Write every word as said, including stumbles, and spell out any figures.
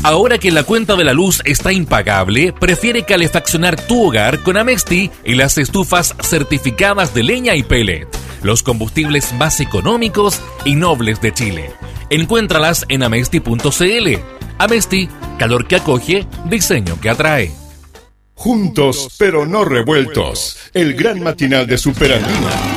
Ahora que la cuenta de la luz está impagable, prefiere calefaccionar tu hogar con Amesti y las estufas certificadas de leña y pellet, los combustibles más económicos y nobles de Chile. Encuéntralas en amesti punto cl. Amesti, calor que acoge, diseño que atrae. Juntos pero no revueltos, el gran matinal de Superandina.